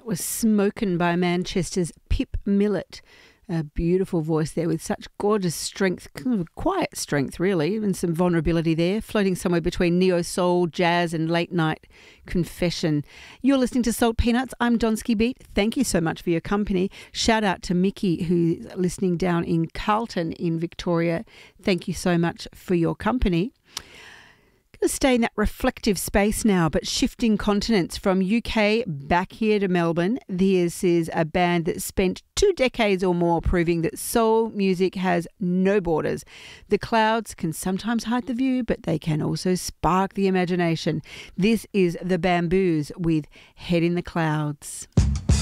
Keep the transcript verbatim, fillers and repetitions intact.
That was Smokin' by Manchester's Pip Millett. A beautiful voice there with such gorgeous strength, kind of quiet strength really, and some vulnerability there, floating somewhere between neo-soul, jazz and late-night confession. You're listening to Salt Peanuts. I'm Donsky Beat. Thank you so much for your company. Shout out to Mickey, who's listening down in Carlton in Victoria. Thank you so much for your company. Going to stay in that reflective space now, but shifting continents from U K back here to Melbourne. This is a band that spent two decades or more proving that soul music has no borders. The clouds can sometimes hide the view, but they can also spark the imagination. This is the Bamboos with Head in the Clouds.